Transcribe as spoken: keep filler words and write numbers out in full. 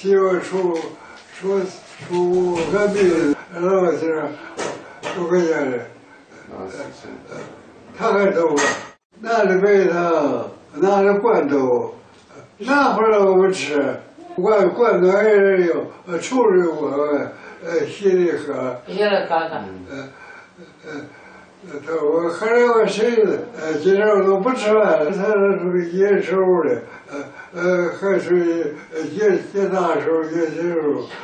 媳妇出出出隔壁老乡住个家里，他还走了，拿着白糖，拿着罐头，拿回来我们吃。罐罐头还是有，呃，处理过，呃，洗里喝。 洗了看看。 呃呃，他我后来我谁的，呃，今天我都不吃饭，他是属于野兽的，呃呃，还属于野野大兽、野禽兽。